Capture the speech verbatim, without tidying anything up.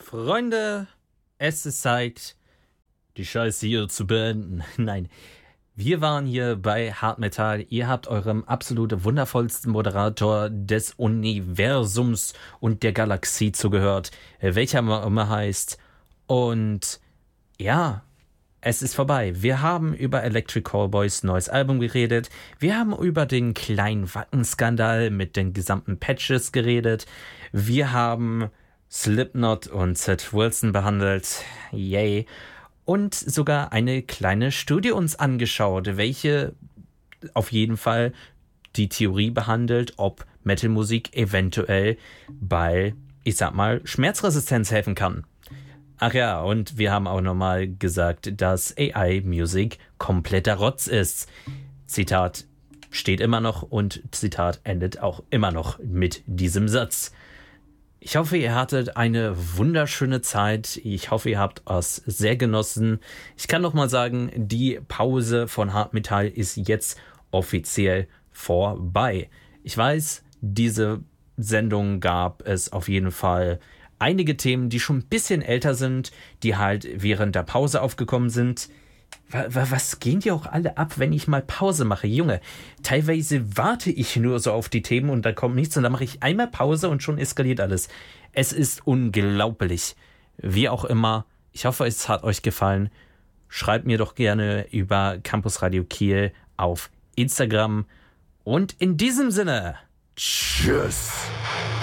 Freunde, es ist Zeit, die Scheiße hier zu beenden. Nein, wir waren hier bei Hard Metal. Ihr habt eurem absolut wundervollsten Moderator des Universums und der Galaxie zugehört, welcher immer heißt. Und ja, es ist vorbei. Wir haben über Electric Callboys neues Album geredet. Wir haben über den kleinen Wackenskandal mit den gesamten Patches geredet. Wir haben Slipknot und Seth Wilson behandelt. Yay. Und sogar eine kleine Studie uns angeschaut, welche auf jeden Fall die Theorie behandelt, ob Metalmusik eventuell bei, ich sag mal, Schmerzresistenz helfen kann. Ach ja, und wir haben auch nochmal gesagt, dass A I-Musik kompletter Rotz ist. Zitat steht immer noch und Zitat endet auch immer noch mit diesem Satz. Ich hoffe, ihr hattet eine wunderschöne Zeit. Ich hoffe, ihr habt es sehr genossen. Ich kann noch mal sagen, die Pause von Hard Metal ist jetzt offiziell vorbei. Ich weiß, diese Sendung gab es auf jeden Fall einige Themen, die schon ein bisschen älter sind, die halt während der Pause aufgekommen sind. Was gehen die auch alle ab, wenn ich mal Pause mache? Junge, teilweise warte ich nur so auf die Themen und da kommt nichts und dann mache ich einmal Pause und schon eskaliert alles. Es ist unglaublich. Wie auch immer, ich hoffe, es hat euch gefallen. Schreibt mir doch gerne über Campus Radio Kiel auf Instagram. Und in diesem Sinne, tschüss.